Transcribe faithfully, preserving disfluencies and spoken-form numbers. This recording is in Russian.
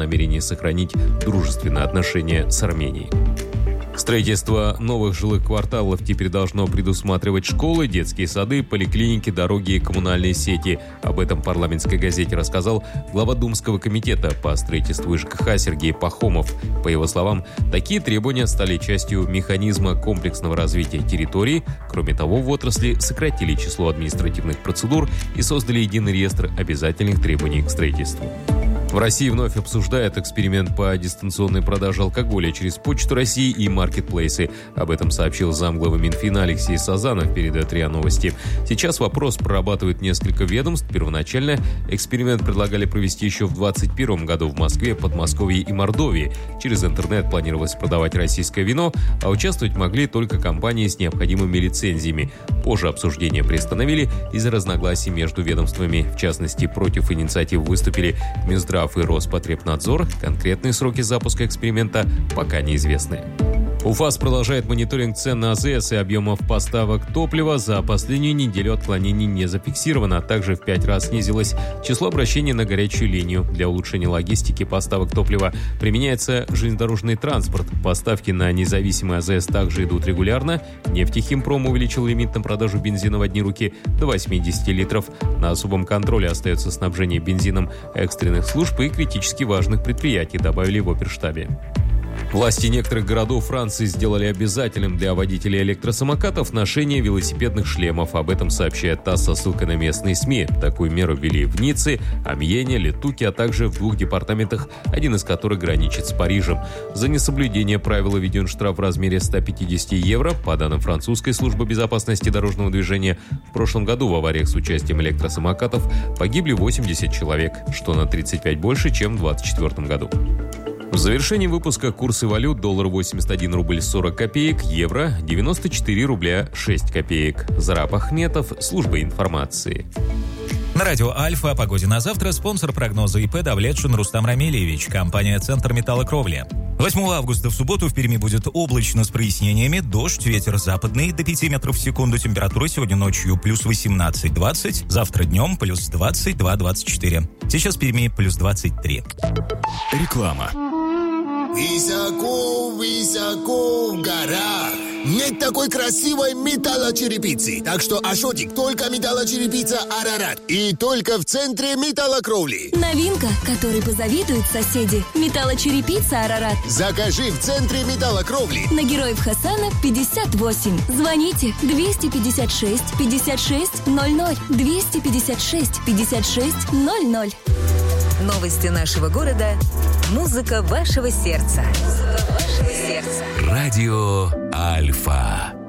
намерении сохранить дружественные отношения с Арменией. Строительство новых жилых кварталов теперь должно предусматривать школы, детские сады, поликлиники, дороги и коммунальные сети. Об этом парламентской газете рассказал глава Думского комитета по строительству и ЖКХ Сергей Пахомов. По его словам, такие требования стали частью механизма комплексного развития территории. Кроме того, в отрасли сократили число административных процедур и создали единый реестр обязательных требований к строительству. В России вновь обсуждают эксперимент по дистанционной продаже алкоголя через Почту России и маркетплейсы. Об этом сообщил замглавы Минфина Алексей Сазанов, передает РИА Новости. Сейчас вопрос прорабатывают несколько ведомств. Первоначально эксперимент предлагали провести еще в двадцать первом году в Москве, Подмосковье и Мордовии. Через интернет планировалось продавать российское вино, а участвовать могли только компании с необходимыми лицензиями. Позже обсуждение приостановили из-за разногласий между ведомствами. В частности, против инициативы выступили Минздрав и Роспотребнадзор. Конкретные сроки запуска эксперимента пока неизвестны. УФАС продолжает мониторинг цен на АЗС и объемов поставок топлива. За последнюю неделю отклонений не зафиксировано. Также в пять раз снизилось число обращений на горячую линию. Для улучшения логистики поставок топлива применяется железнодорожный транспорт. Поставки на независимый АЗС также идут регулярно. Нефтехимпром увеличил лимит на продажу бензина в одни руки до восемьдесят литров. На особом контроле остается снабжение бензином экстренных служб и критически важных предприятий, добавили в оперштабе. Власти некоторых городов Франции сделали обязательным для водителей электросамокатов ношение велосипедных шлемов. Об этом сообщает ТАСС со ссылкой на местные СМИ. Такую меру ввели в Ницце, Амьене, Летуке, а также в двух департаментах, один из которых граничит с Парижем. За несоблюдение правила введен штраф в размере ста пятидесяти евро. По данным французской службы безопасности дорожного движения, в прошлом году в авариях с участием электросамокатов погибли восемьдесят человек, что на тридцать пять больше, чем в двадцать четвёртом году. В завершении выпуска курсы валют: доллар восемьдесят один рубль сорок копеек, евро девяносто четыре рубля шесть копеек. Зараб Ахметов, служба информации. На радио «Альфа» о погоде на завтра спонсор прогноза ИП Давлетшин Рустам Рамильевич, компания «Центр металлокровли». восьмого августа в субботу в Перми будет облачно с прояснениями, дождь, ветер западный до пяти метров в секунду, температура сегодня ночью плюс восемнадцать двадцать, завтра днем плюс двадцать два двадцать четыре. Сейчас в Перми плюс двадцать три. Реклама. Высоко, высоко в горах нет такой красивой металлочерепицы. Так что, Ашотик, только металлочерепица Арарат. И только в центре металлокровли. Новинка, которой позавидуют соседи. Металлочерепица Арарат. Закажи в центре металлокровли. На Героев Хасана пятьдесят восемь. Звоните двести пятьдесят шесть пятьдесят шесть ноль ноль. двести пятьдесят шесть пятьдесят шесть ноль ноль. Новости нашего города. Музыка вашего сердца. Музыка вашего сердца. Радио Альфа.